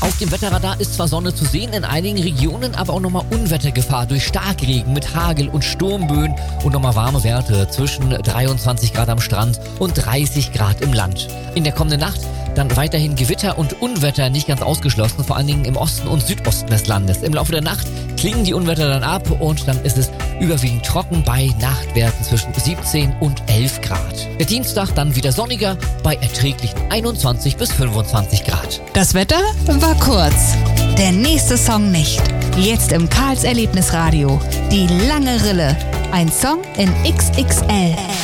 Auf dem Wetterradar ist zwar Sonne zu sehen, in einigen Regionen aber auch nochmal Unwettergefahr durch Starkregen mit Hagel und Sturmböen und nochmal warme Werte zwischen 23 Grad am Strand und 30 Grad im Land. In der kommenden Nacht dann weiterhin Gewitter und Unwetter nicht ganz ausgeschlossen, vor allen Dingen im Osten und Südosten des Landes. Im Laufe der Nacht klingen die Unwetter dann ab und dann ist es überwiegend trocken bei Nachtwerten zwischen 17 und 11 Grad. Der Dienstag dann wieder sonniger bei erträglichen 21 bis 25 Grad. Das Wetter war kurz. Der nächste Song nicht. Jetzt im Karls Erlebnisradio. Die lange Rille. Ein Song in XXL.